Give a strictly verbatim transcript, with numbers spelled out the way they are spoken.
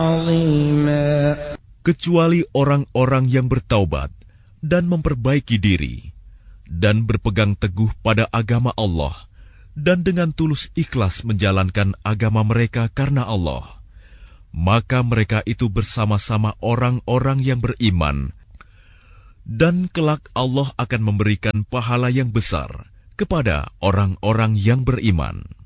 عظيما kecuali orang-orang yang bertaubat dan memperbaiki diri dan berpegang teguh pada agama Allah dan dengan tulus ikhlas menjalankan agama mereka karena Allah, maka mereka itu bersama-sama orang-orang yang beriman, dan kelak Allah akan memberikan pahala yang besar kepada orang-orang yang beriman.